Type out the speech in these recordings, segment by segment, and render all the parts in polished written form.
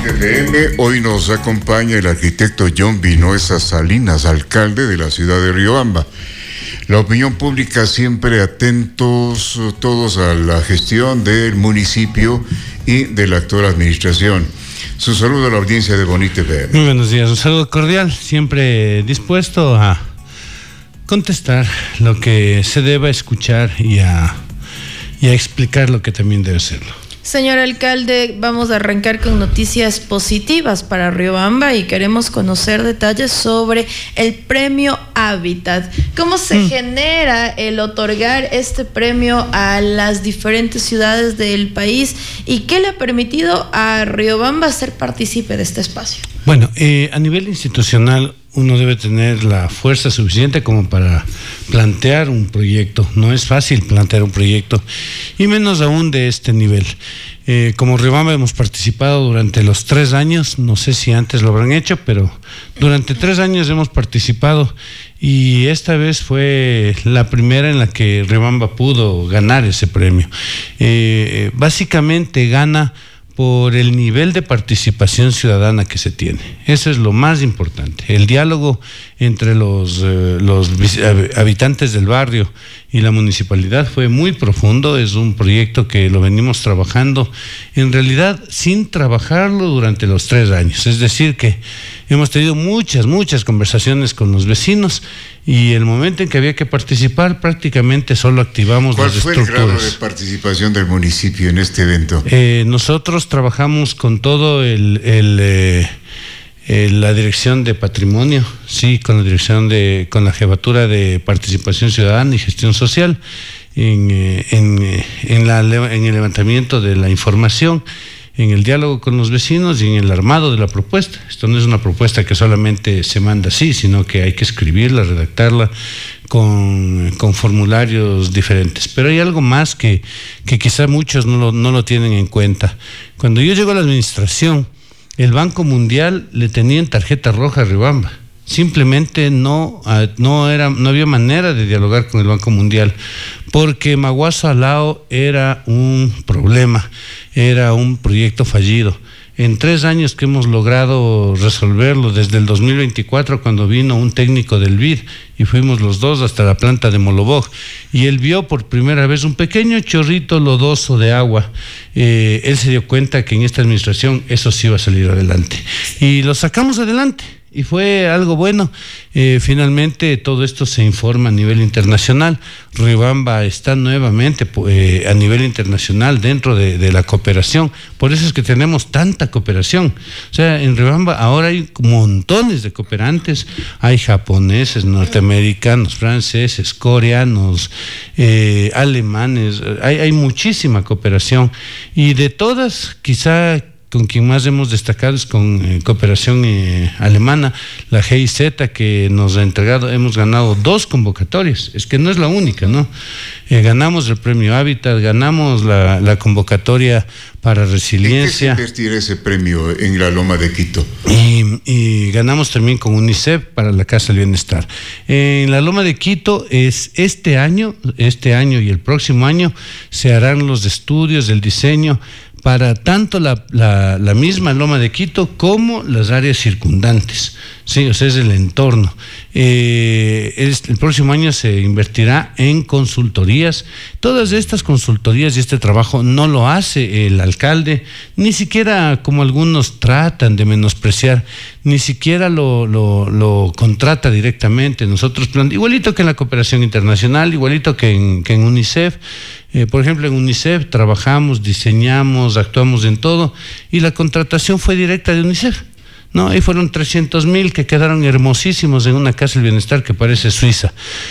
Bonita FM. Hoy nos acompaña el arquitecto John Vinuesa Salinas, alcalde de la ciudad de Riobamba. La opinión pública siempre atentos todos a la gestión del municipio y de la actual administración. Su saludo a la audiencia de Bonita FM. Muy buenos días, un saludo cordial, siempre dispuesto a contestar lo que se deba escuchar y a explicar lo que también debe serlo. Señor alcalde, vamos a arrancar con noticias positivas para Riobamba y queremos conocer detalles sobre el premio Hábitat. ¿Cómo se genera el otorgar este premio a las diferentes ciudades del país y qué le ha permitido a Riobamba ser partícipe de este espacio? Bueno, a nivel institucional uno debe tener la fuerza suficiente como para plantear un proyecto. No es fácil plantear un proyecto, y menos aún de este nivel. Como Riobamba hemos participado durante los 3 años, no sé si antes lo habrán hecho, pero durante 3 años hemos participado y esta vez fue la primera en la que Riobamba pudo ganar ese premio. Básicamente gana por el nivel de participación ciudadana que se tiene. Eso es lo más importante. El diálogo entre los habitantes del barrio y la municipalidad fue muy profundo. Es un proyecto que lo venimos trabajando, en realidad sin trabajarlo durante los 3 años. Es decir, que hemos tenido muchas conversaciones con los vecinos y el momento en que había que participar prácticamente solo activamos las estructuras. ¿Cuál fue el grado de participación del municipio en este evento? Nosotros trabajamos con todo la dirección de patrimonio, sí, con la jefatura de participación ciudadana y gestión social en el levantamiento de la información, en el diálogo con los vecinos y en el armado de la propuesta. Esto no es una propuesta que solamente se manda así, sino que hay que escribirla, redactarla con formularios diferentes. Pero hay algo más que quizá muchos no lo tienen en cuenta. Cuando yo llego a la administración, el Banco Mundial le tenía en tarjeta roja a Riobamba. Simplemente no había manera de dialogar con el Banco Mundial, porque Maguazo-Alao era un problema, era un proyecto fallido. En 3 años que hemos logrado resolverlo, desde el 2024, cuando vino un técnico del BID y fuimos los dos hasta la planta de Molovog, y él vio por primera vez un pequeño chorrito lodoso de agua. Él se dio cuenta que en esta administración eso sí iba a salir adelante. Y lo sacamos adelante. Y fue algo bueno. Finalmente todo esto se informa a nivel internacional. Riobamba está nuevamente a nivel internacional dentro de la cooperación. Por eso es que tenemos tanta cooperación. O sea, en Riobamba ahora hay montones de cooperantes. Hay japoneses, norteamericanos, franceses, coreanos, alemanes. Hay muchísima cooperación. Y de todas, quizá con quien más hemos destacado es con cooperación alemana, la GIZ, que nos ha entregado, hemos ganado 2 convocatorias, es que no es la única, ¿no? Ganamos el premio Hábitat, ganamos la convocatoria para resiliencia. ¿En qué se invertirá ese premio en la Loma de Quito? Y ganamos también con UNICEF para la Casa del Bienestar. En la Loma de Quito es este año y el próximo año se harán los estudios del diseño para tanto la misma Loma de Quito como las áreas circundantes, sí, o sea, es el entorno. El próximo año se invertirá en consultorías. Todas estas consultorías y este trabajo no lo hace el alcalde, ni siquiera, como algunos tratan de menospreciar, ni siquiera lo contrata directamente. Nosotros, igualito que en la cooperación internacional, igualito que en UNICEF. Por ejemplo, en UNICEF trabajamos, diseñamos, actuamos en todo, y la contratación fue directa de UNICEF, ¿no? Ahí fueron 300,000 que quedaron hermosísimos en una Casa del Bienestar que parece Suiza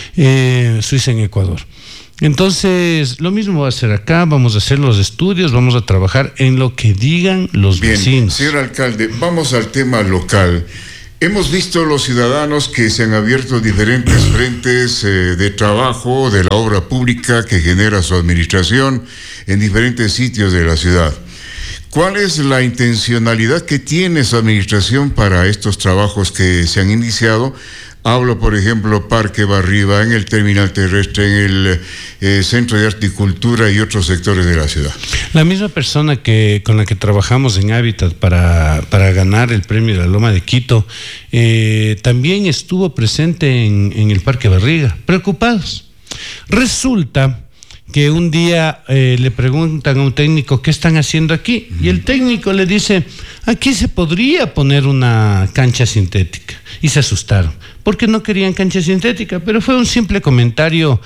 en Ecuador. Entonces, lo mismo va a ser acá, vamos a hacer los estudios, vamos a trabajar en lo que digan los vecinos. Señor alcalde, vamos al tema local. Hemos visto los ciudadanos que se han abierto diferentes frentes de trabajo de la obra pública que genera su administración en diferentes sitios de la ciudad. ¿Cuál es la intencionalidad que tiene su administración para estos trabajos que se han iniciado Hablo, por ejemplo, Parque Barriga, en el terminal terrestre, en el Centro de Arte y Cultura y otros sectores de la ciudad. La misma persona con la que trabajamos en Hábitat para ganar el premio de la Loma de Quito, también estuvo presente en el Parque Barriga, preocupados. Resulta que un día le preguntan a un técnico qué están haciendo aquí, y el técnico le dice: aquí se podría poner una cancha sintética, y se asustaron porque no querían cancha sintética, pero fue un simple comentario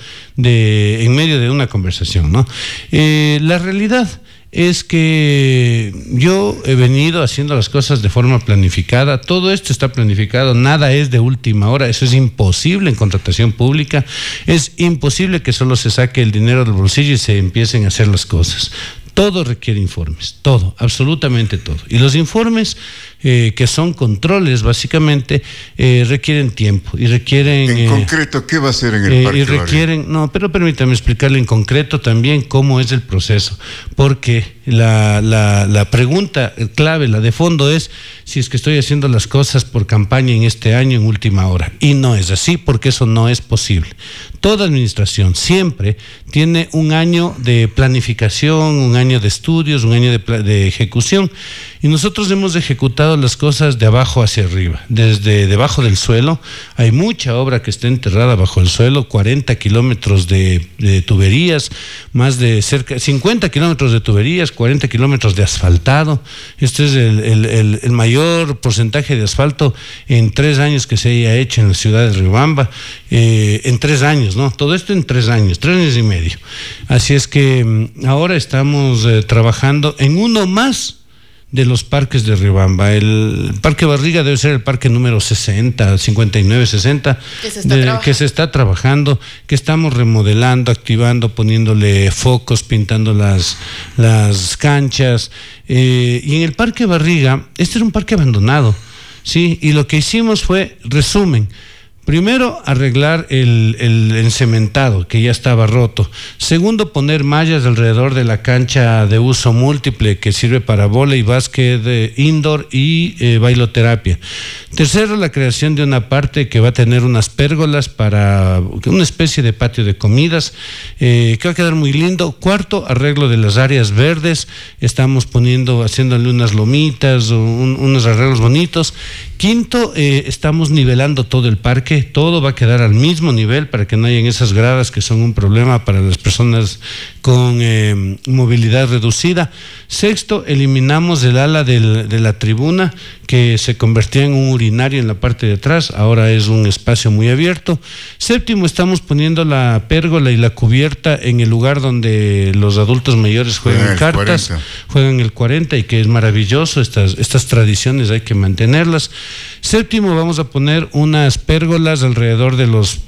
en medio de una conversación, ¿no? La realidad es que yo he venido haciendo las cosas de forma planificada. Todo esto está planificado, nada es de última hora. Eso es imposible en contratación pública. Es imposible que solo se saque el dinero del bolsillo y se empiecen a hacer las cosas. Todo requiere informes, todo, absolutamente todo. Y los informes, que son controles básicamente, requieren tiempo y requieren... En concreto, ¿qué va a hacer en el Parque y requieren, no, pero permítame explicarle en concreto también cómo es el proceso, porque la pregunta clave, la de fondo, es si es que estoy haciendo las cosas por campaña en este año, en última hora. Y no es así, porque eso no es posible. Toda administración siempre tiene un año de planificación, un año de estudios, un año de ejecución, y nosotros hemos ejecutado las cosas de abajo hacia arriba. Desde debajo del suelo hay mucha obra que está enterrada bajo el suelo, 40 kilómetros de tuberías, más de 50 kilómetros de tuberías, 40 kilómetros de asfaltado. Este es el mayor porcentaje de asfalto en 3 años que se haya hecho en la ciudad de Riobamba, en 3 años, ¿no? Todo esto en 3 años, 3 años y medio. Así es que ahora estamos trabajando en uno más de los parques de Riobamba. El Parque Barriga debe ser el parque número 60, 59, 60, que se está trabajando, que estamos remodelando, activando, poniéndole focos, pintando las canchas. Y en el Parque Barriga, este era un parque abandonado, ¿sí? Y lo que hicimos fue, resumen: primero, arreglar el encementado, que ya estaba roto. Segundo, poner mallas alrededor de la cancha de uso múltiple, que sirve para vóley, básquet, indoor y bailoterapia. Tercero, la creación de una parte que va a tener unas pérgolas para una especie de patio de comidas, que va a quedar muy lindo. Cuarto, arreglo de las áreas verdes. Estamos haciéndole unas lomitas, unos arreglos bonitos. Quinto, estamos nivelando todo el parque, todo va a quedar al mismo nivel para que no hayan esas gradas que son un problema para las personas con movilidad reducida. Sexto, eliminamos el ala de la tribuna, que se convertía en un urinario en la parte de atrás, ahora es un espacio muy abierto. Séptimo, estamos poniendo la pérgola y la cubierta en el lugar donde los adultos mayores juegan cartas, juegan el 40, y que es maravilloso. Estas tradiciones hay que mantenerlas. Séptimo, vamos a poner unas pérgolas alrededor de los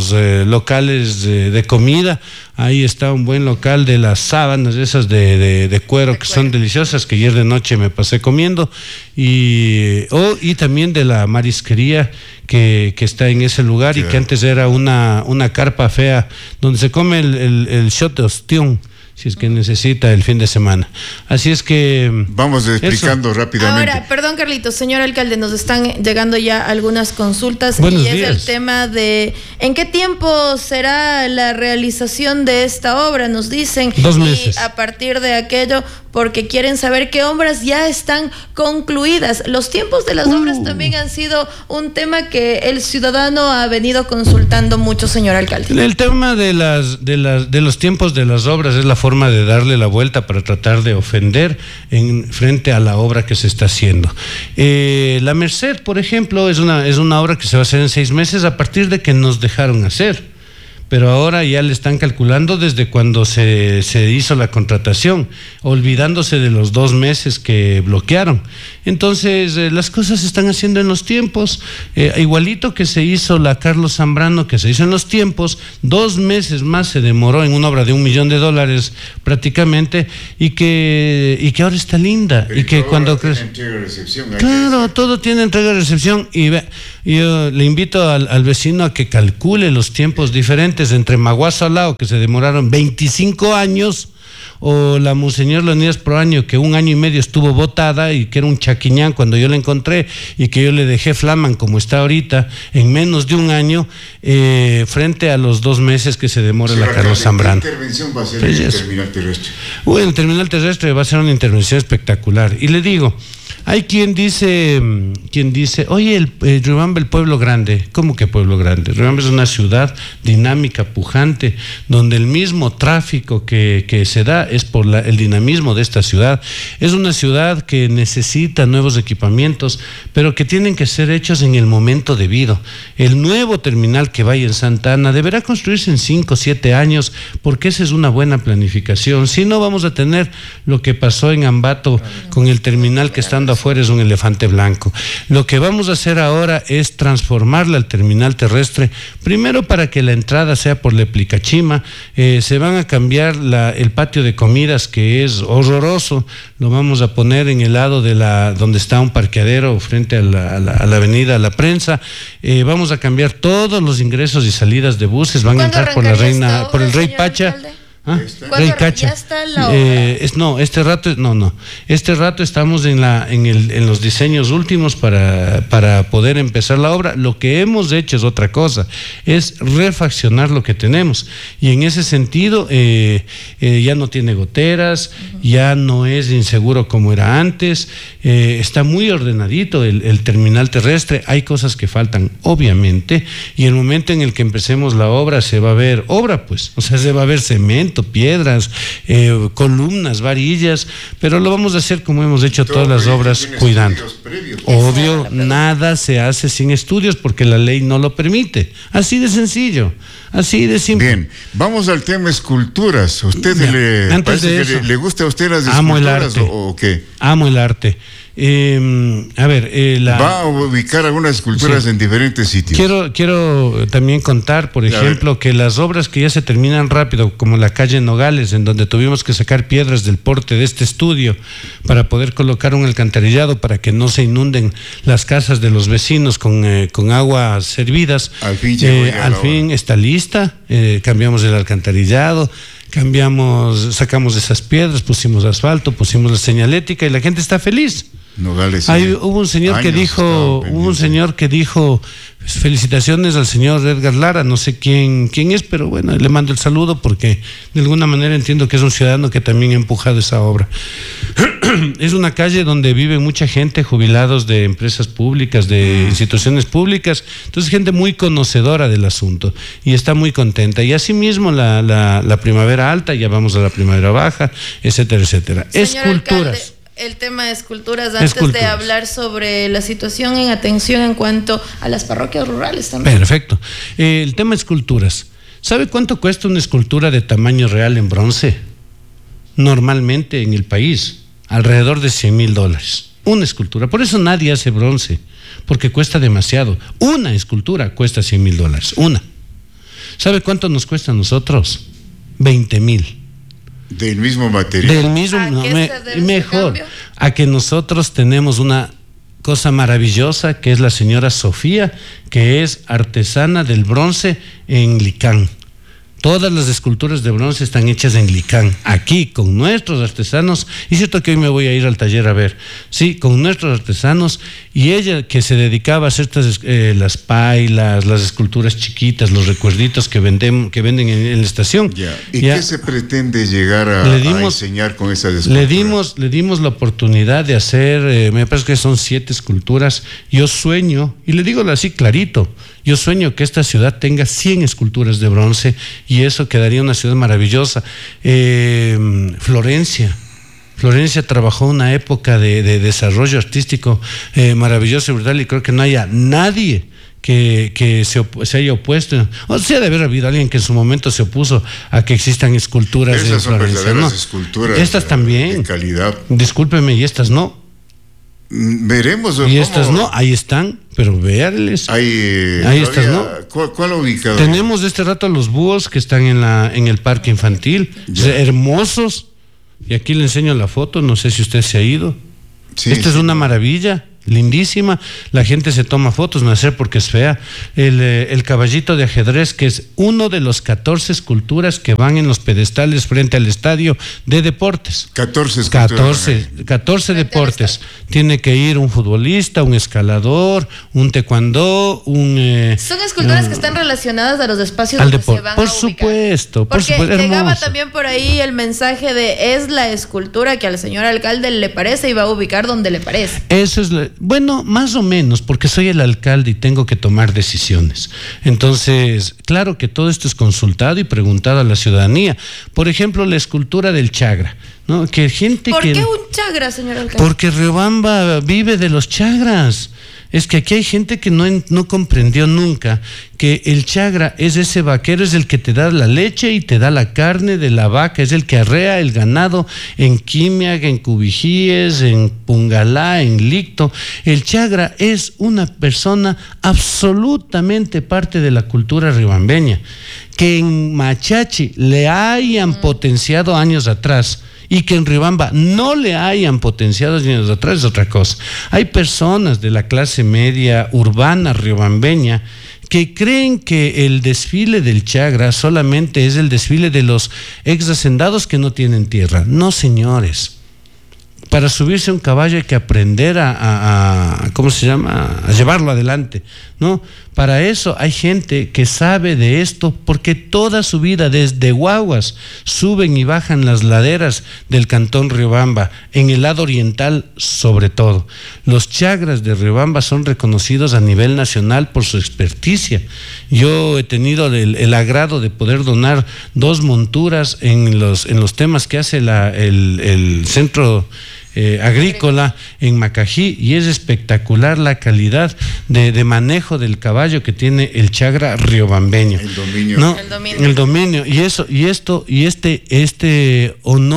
locales de comida. Ahí está un buen local de las sábanas esas de cuero, que son deliciosas, que ayer de noche me pasé comiendo, y también de la marisquería que está en ese lugar, y que antes era una carpa fea donde se come el shot de ostión, si es que necesita el fin de semana. Así es que... Vamos explicando rápidamente. Ahora, perdón, Carlitos, señor alcalde, nos están llegando ya algunas consultas. Buenos días. Es el tema de ¿en qué tiempo será la realización de esta obra? Nos dicen. 2 meses. Y a partir de aquello, porque quieren saber qué obras ya están concluidas. Los tiempos de las obras también han sido un tema que el ciudadano ha venido consultando mucho, señor alcalde. El tema de los tiempos de las obras es la forma de darle la vuelta para tratar de ofender en frente a la obra que se está haciendo. La Merced, por ejemplo, es una obra que se va a hacer en 6 meses a partir de que nos dejaron hacer. Pero ahora ya le están calculando desde cuando se hizo la contratación, olvidándose de los 2 meses que bloquearon. Entonces, las cosas se están haciendo en los tiempos, igualito que se hizo la Carlos Zambrano, que se hizo en los tiempos. 2 meses más se demoró en una obra de $1 millón prácticamente, y que ahora está linda. Pero y que cuando claro, todo tiene entrega y recepción. Y yo le invito al vecino a que calcule los tiempos diferentes entre Maguazo al lado, que se demoraron 25 años, o la Monseñor Leonidas Proaño, que 1 año y medio estuvo botada y que era un chaquiñán cuando yo la encontré y que yo le dejé flaman como está ahorita, en menos de 1 año, frente a los 2 meses que se demora la Carlos Zambrano. ¿Qué intervención va a ser en el terminal terrestre? Bueno, el terminal terrestre va a ser una intervención espectacular. Y le digo, hay quien dice, oye, Riobamba, el pueblo grande. ¿Cómo que pueblo grande? Riobamba es una ciudad dinámica, pujante, donde el mismo tráfico que se da es por el dinamismo de esta ciudad. Es una ciudad que necesita nuevos equipamientos, pero que tienen que ser hechos en el momento debido. El nuevo terminal que vaya en Santa Ana deberá construirse en 5 o 7 años, porque esa es una buena planificación. Si no, vamos a tener lo que pasó en Ambato con el terminal que estando afuera es un elefante blanco. Lo que vamos a hacer ahora es transformarla al terminal terrestre, primero para que la entrada sea por Leplicachima. Se van a cambiar el patio de comidas, que es horroroso, lo vamos a poner en el lado de donde está un parqueadero frente a la avenida La Prensa. Vamos a cambiar todos los ingresos y salidas de buses, van a entrar por el Rey Pacha. Alcalde? ¿Ah? Rey Cacha. ¿Ya está la obra? Este rato estamos en los diseños últimos para poder empezar la obra. Lo que hemos hecho es otra cosa, es refaccionar lo que tenemos, y en ese sentido ya no tiene goteras, ya no es inseguro como era antes, está muy ordenadito el terminal terrestre. Hay cosas que faltan, obviamente, y el momento en el que empecemos la obra se va a ver obra, pues, o sea, se va a ver cemento, piedras, columnas, varillas, pero lo vamos a hacer como hemos hecho todas las obras, cuidando. Obvio, nada se hace sin estudios porque la ley no lo permite. Así de sencillo, así de simple. Bien, vamos al tema esculturas. ¿Usted le gusta a usted las esculturas o qué? Amo el arte. Va a ubicar algunas esculturas en diferentes sitios. Quiero también contar, por ejemplo, que las obras que ya se terminan rápido, como la calle Nogales, en donde tuvimos que sacar piedras del porte de este estudio para poder colocar un alcantarillado para que no se inunden las casas de los vecinos con aguas servidas. Al fin está lista, cambiamos el alcantarillado, sacamos esas piedras, pusimos asfalto, pusimos la señalética y la gente está feliz. Nogales, hubo un señor que dijo felicitaciones al señor Edgar Lara, no sé quién es, pero bueno, le mando el saludo porque de alguna manera entiendo que es un ciudadano que también ha empujado esa obra. Es una calle donde vive mucha gente, jubilados de empresas públicas, de instituciones públicas, entonces gente muy conocedora del asunto y está muy contenta. Y asimismo la primavera alta, ya vamos a la primavera baja, etcétera, etcétera. Señor esculturas. Alcalde, el tema de esculturas, antes de hablar sobre la situación en atención en cuanto a las parroquias rurales también. Perfecto. El tema de esculturas. ¿Sabe cuánto cuesta una escultura de tamaño real en bronce? Normalmente en el país, alrededor de $100,000. Una escultura. Por eso nadie hace bronce, porque cuesta demasiado. Una escultura cuesta $100,000. Una. ¿Sabe cuánto nos cuesta a nosotros? 20,000. Del mismo material. Del mismo, mejor. A que nosotros tenemos una cosa maravillosa que es la señora Sofía, que es artesana del bronce en Licán. Todas las esculturas de bronce están hechas en Licán, aquí con nuestros artesanos. Y cierto que hoy me voy a ir al taller a ver, sí, con nuestros artesanos. Y ella, que se dedicaba a hacer las pailas, las esculturas chiquitas, los recuerditos que venden en la estación. ¿Y qué se pretende llegar a enseñar con esas esculturas? Le dimos la oportunidad de hacer, me parece que son 7 esculturas. Yo sueño, y le digo así clarito, yo sueño que esta ciudad tenga 100 esculturas de bronce y eso quedaría una ciudad maravillosa. Florencia trabajó una época de desarrollo artístico maravilloso y brutal, y creo que no haya nadie que se haya opuesto, o sea, debe haber habido alguien que en su momento se opuso a que existan esculturas de Florencia. Esas son verdaderas esculturas. Estas también. De calidad. Discúlpeme, y estas no. Veremos. Y estas no, ahí están, pero véanles. Ahí estas no. ¿Cuál ubicado? Tenemos de este rato los búhos que están en el parque infantil, hermosos. Y aquí le enseño la foto, no sé si usted se ha ido. Sí, esta es una maravilla. lindísima, la gente se toma fotos, no sé porque es fea. El caballito de ajedrez, que es uno de los 14 esculturas que van en los pedestales frente al estadio de deportes. 14 deportes. Tiene que ir un futbolista, un escalador, un taekwondo, son esculturas que están relacionadas a los espacios al donde deporte. se van Por a ubicar. Supuesto, por Porque supuesto. llegaba Hermoso. también por ahí el mensaje de es la escultura que al señor alcalde le parece y va a ubicar donde le parece. Eso es, bueno, más o menos, porque soy el alcalde y tengo que tomar decisiones. Entonces, claro que todo esto es consultado y preguntado a la ciudadanía. Por ejemplo, la escultura del Chagra, ¿no? Que gente ¿Por que... qué un chagra, señor alcalde? Porque Riobamba vive de los chagras. Es que aquí hay gente que no comprendió nunca que el chagra es ese vaquero, es el que te da la leche y te da la carne de la vaca, es el que arrea el ganado en Quimiaga, en Cubijíes, en Pungalá, en Licto. El chagra es una persona absolutamente parte de la cultura riobambeña, que en Machachi le hayan potenciado años atrás y que en Riobamba no le hayan potenciado años atrás es otra cosa. Hay personas de la clase media urbana riobambeña que creen que el desfile del Chagra solamente es el desfile de los ex hacendados que no tienen tierra. No, señores. Para subirse a un caballo hay que aprender ¿cómo se llama? A llevarlo adelante, ¿no? Para eso hay gente que sabe de esto, porque toda su vida, desde guaguas, suben y bajan las laderas del cantón Riobamba, en el lado oriental sobre todo. Los chagras de Riobamba son reconocidos a nivel nacional por su experticia. Yo he tenido el agrado de poder donar 2 monturas en los temas que hace el centro agrícola en Macají, y es espectacular la calidad de manejo del caballo que tiene el chagra riobambeño. El dominio. ¿No? El dominio. Y eso, y esto, y este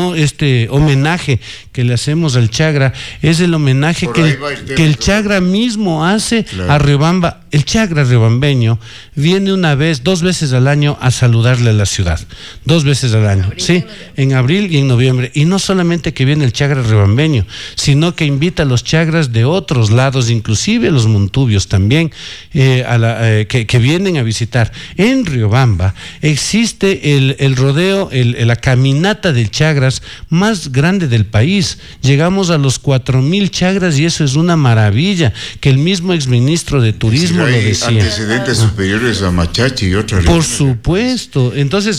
homenaje que le hacemos al chagra es el homenaje que el chagra mismo hace, claro, a Riobamba. El chagra riobambeño viene 2 veces al año a saludarle a la ciudad. 2 veces al año, sí, en abril y en noviembre. Y no solamente que viene el chagra riobambeño, sino que invita a los chagras de otros lados, inclusive los montubios también, que vienen a visitar. En Riobamba existe el rodeo, la caminata del chagras más grande del país. Llegamos a los 4,000 chagras y eso es una maravilla, que el mismo exministro de Turismo lo decía. Antecedentes superiores a Machachi y otras. Por supuesto. Entonces,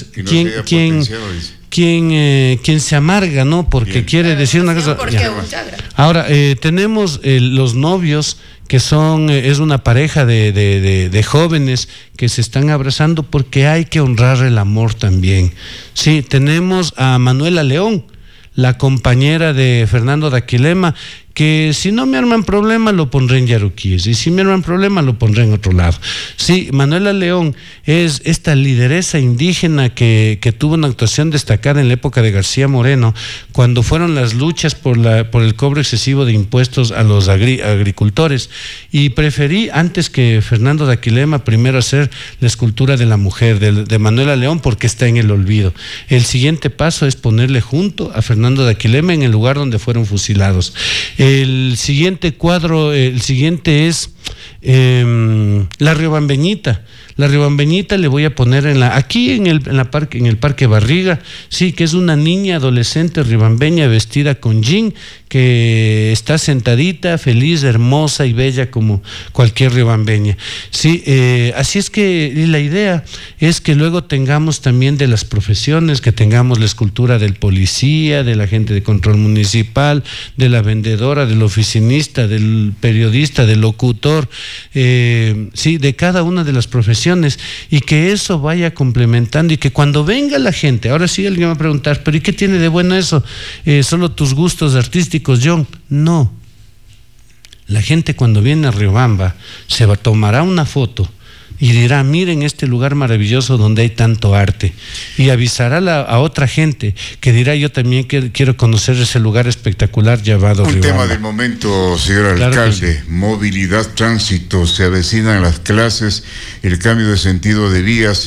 quien se amarga, ¿no? Porque quiere decir una cosa. Ahora, tenemos los novios, que es una pareja de jóvenes que se están abrazando, porque hay que honrar el amor también. Sí, tenemos a Manuela León, la compañera de Fernando Daquilema, que si no me arman problema lo pondré en Yaruquíes, y si me arman problema lo pondré en otro lado. Sí, Manuela León es esta lideresa indígena que tuvo una actuación destacada en la época de García Moreno, cuando fueron las luchas por el cobro excesivo de impuestos a los agricultores, y preferí, antes que Fernando Daquilema, primero hacer la escultura de la mujer de Manuela León, porque está en el olvido. El siguiente paso es ponerle junto a Fernando Daquilema en el lugar donde fueron fusilados. El siguiente cuadro, es la riobambeñita. La riobambeñita le voy a poner aquí en el Parque Barriga, sí, que es una niña adolescente riobambeña vestida con jean, que está sentadita, feliz, hermosa y bella como cualquier riobambeña. Sí, así es que la idea es que luego tengamos también de las profesiones, que tengamos la escultura del policía, del agente de control municipal, de la vendedora, del oficinista, del periodista, del locutor, sí, de cada una de las profesiones, y que eso vaya complementando, y que cuando venga la gente, ahora sí alguien va a preguntar, pero ¿y qué tiene de bueno eso? ¿Solo tus gustos artísticos, John? No. La gente cuando viene a Riobamba tomará una foto y dirá, miren este lugar maravilloso donde hay tanto arte, y avisará a otra gente que dirá, yo también quiero conocer ese lugar espectacular llamado Riobamba. Un tema del momento, señor alcalde, sí. Movilidad, tránsito, se avecinan las clases, el cambio de sentido de vías.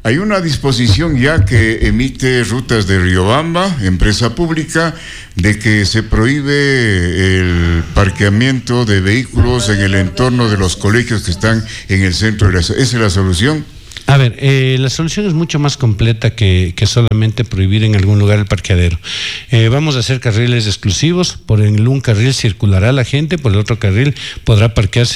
Hay una disposición ya que emite Rutas de Riobamba, empresa pública, de que se prohíbe el parqueamiento de vehículos en el entorno de los colegios que están en el centro de la ciudad. ¿Esa es la solución? A ver, la solución es mucho más completa que solamente prohibir en algún lugar el parqueadero. Vamos a hacer carriles exclusivos. Por un carril circulará la gente, por el otro carril podrá parquearse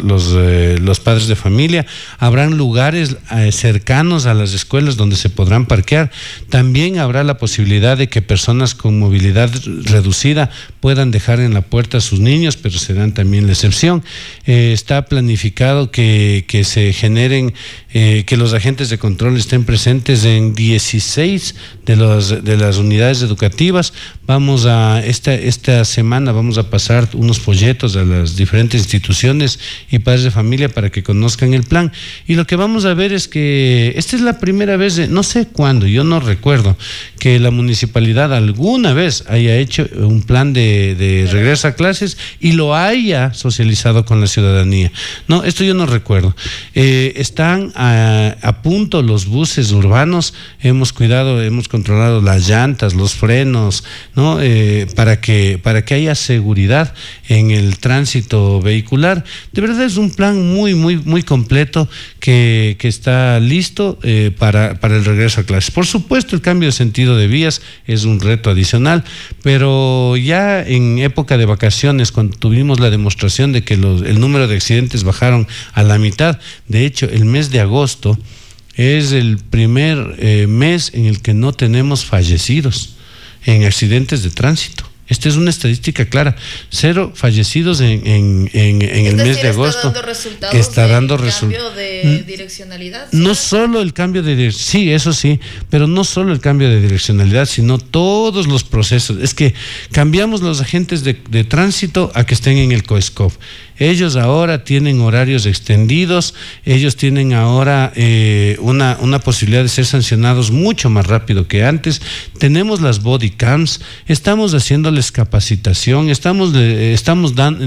los padres de familia. Habrán lugares cercanos a las escuelas donde se podrán parquear. También habrá la posibilidad de que personas con movilidad reducida puedan dejar en la puerta a sus niños, pero serán también la excepción. Está planificado que se generen, que los agentes de control estén presentes en 16 de las unidades educativas. Vamos a esta semana vamos a pasar unos folletos a las diferentes instituciones y padres de familia para que conozcan el plan. Y lo que vamos a ver es que esta es la primera vez, no sé cuándo, yo no recuerdo, que la municipalidad alguna vez haya hecho un plan de regreso a clases y lo haya socializado con la ciudadanía. No, esto yo no recuerdo. Están a punto los buses urbanos, hemos controlado las llantas, los frenos, ¿no? Para que haya seguridad en el tránsito vehicular. De verdad es un plan muy completo que está listo para el regreso a clases. Por supuesto, el cambio de sentido de vías es un reto adicional, pero ya en época de vacaciones, cuando tuvimos la demostración de que el número de accidentes bajaron a la mitad, de hecho, el mes de agosto es el primer mes en el que no tenemos fallecidos en accidentes de tránsito. Esta es una estadística clara. 0 fallecidos en el mes de agosto. Está dando resultados. ¿Cambio de direccionalidad? ¿Sí? No solo el cambio de direccionalidad, sí, eso sí, pero no solo el cambio de direccionalidad, sino todos los procesos. Es que cambiamos los agentes de tránsito a que estén en el COESCOP. Ellos ahora tienen horarios extendidos, ellos tienen ahora una posibilidad de ser sancionados mucho más rápido que antes. Tenemos las body cams, estamos haciéndoles capacitación, les estamos dando.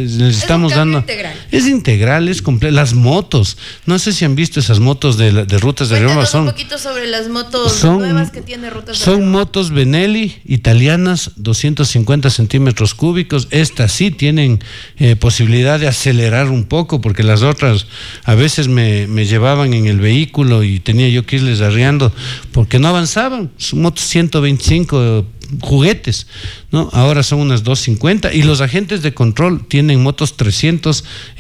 Integral. Es integral, es completo. Las motos, no sé si han visto esas motos de rutas de Riobamba. Un poquito sobre las motos nuevas que tiene rutas de Riobamba. Son motos Benelli italianas, 250 centímetros cúbicos. Estas sí tienen posibilidad de acelerar un poco, porque las otras a veces me llevaban en el vehículo y tenía yo que irles arriando porque no avanzaban. Son motos 125 juguetes, ¿no? Ahora son unas 250 y los agentes de control tienen motos 300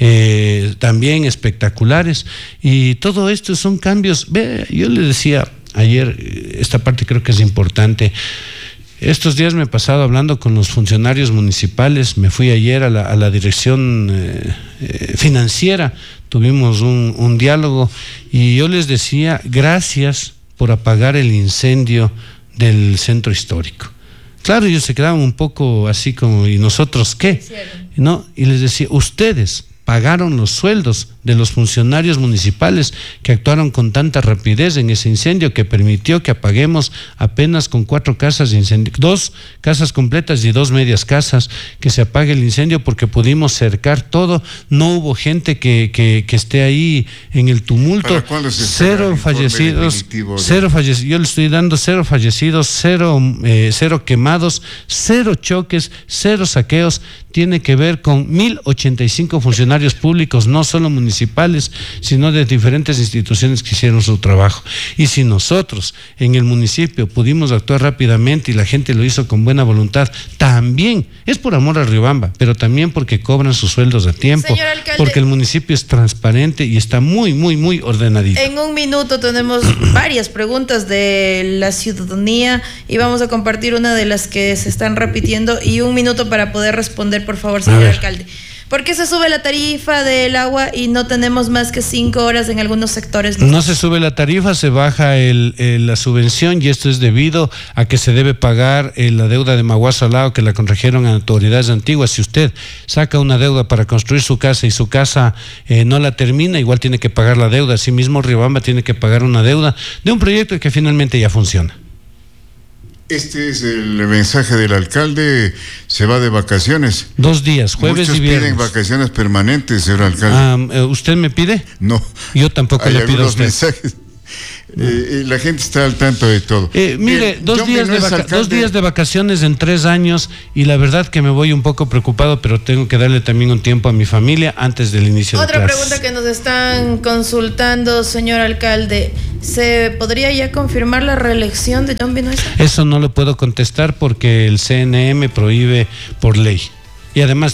también espectaculares, y todo esto son cambios. Yo le decía ayer, esta parte creo que es importante. Estos días me he pasado hablando con los funcionarios municipales, me fui ayer a la dirección financiera, tuvimos un diálogo y yo les decía, gracias por apagar el incendio del centro histórico. Claro, ellos se quedaban un poco así como, ¿y nosotros qué? ¿No? Y les decía, ustedes pagaron los sueldos de los funcionarios municipales que actuaron con tanta rapidez en ese incendio que permitió que apaguemos apenas con 4 casas de incendio, 2 casas completas y 2 medias casas, que se apague el incendio porque pudimos cercar todo, no hubo gente que esté ahí en el tumulto. ¿Para cuándo se 0 fallecidos, yo le estoy dando 0 fallecidos, 0 quemados, 0 choques, 0 saqueos. Tiene que ver con 1,085 funcionarios públicos, no solo municipales, sino de diferentes instituciones que hicieron su trabajo. Y si nosotros en el municipio pudimos actuar rápidamente y la gente lo hizo con buena voluntad, también es por amor a Riobamba, pero también porque cobran sus sueldos a tiempo. Señor alcalde, porque el municipio es transparente y está muy ordenadito. En un minuto tenemos varias preguntas de la ciudadanía y vamos a compartir una de las que se están repitiendo y un minuto para poder responder, por favor, señor alcalde. ¿Por qué se sube la tarifa del agua y no tenemos más que 5 horas en algunos sectores? No se sube la tarifa, se baja la subvención, y esto es debido a que se debe pagar la deuda de Maguazo Alao que la contrajeron a autoridades antiguas. Si usted saca una deuda para construir su casa y su casa no la termina, igual tiene que pagar la deuda. Asimismo, Riobamba tiene que pagar una deuda de un proyecto que finalmente ya funciona. Este es el mensaje del alcalde, se va de vacaciones. 2 días, jueves y viernes. Muchos piden vacaciones permanentes, señor alcalde. ¿Usted me pide? No. Yo tampoco le pido a usted. Mensajes. La gente está al tanto de todo. Mire, dos días de vacaciones en 3 años y la verdad que me voy un poco preocupado, pero tengo que darle también un tiempo a mi familia antes del inicio de clases. Otra pregunta que nos están consultando, señor alcalde, ¿se podría ya confirmar la reelección de John Vinuesa? Eso no lo puedo contestar porque el CNE me prohíbe por ley. Y además